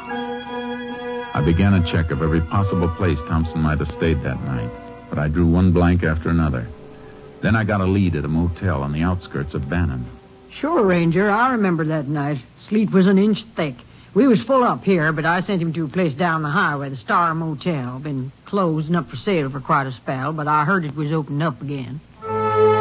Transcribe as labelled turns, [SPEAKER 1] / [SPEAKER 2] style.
[SPEAKER 1] I began a check of every possible place Thompson might have stayed that night, but I drew one blank after another. Then I got a lead at a motel on the outskirts of Bannon.
[SPEAKER 2] Sure, Ranger, I remember that night. Sleet was an inch thick. We was full up here, but I sent him to a place down the highway, the Star Motel. Been closed and up for sale for quite a spell, but I heard it was opened up again.